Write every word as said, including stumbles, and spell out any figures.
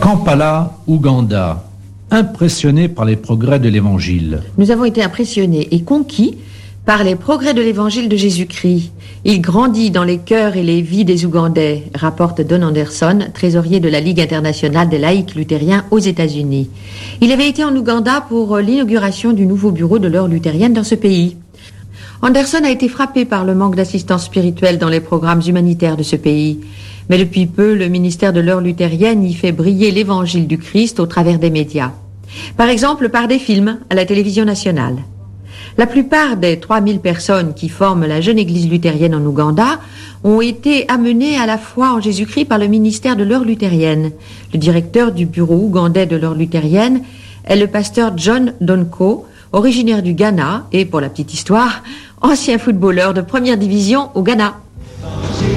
Kampala, Ouganda, impressionnés par les progrès de l'Évangile. Nous avons été impressionnés et conquis par les progrès de l'Évangile de Jésus-Christ. Il grandit dans les cœurs et les vies des Ougandais, rapporte Don Anderson, trésorier de la Ligue internationale des laïcs luthériens aux États-Unis. Il avait été en Ouganda pour l'inauguration du nouveau bureau de l'heure luthérienne dans ce pays. Anderson a été frappé par le manque d'assistance spirituelle dans les programmes humanitaires de ce pays. Mais depuis peu, le ministère de l'heure luthérienne y fait briller l'évangile du Christ au travers des médias. Par exemple, par des films à la télévision nationale. La plupart des trois mille personnes qui forment la jeune église luthérienne en Ouganda ont été amenées à la foi en Jésus-Christ par le ministère de l'heure luthérienne. Le directeur du bureau ougandais de l'heure luthérienne est le pasteur John Donko, originaire du Ghana et, pour la petite histoire, ancien footballeur de première division au Ghana.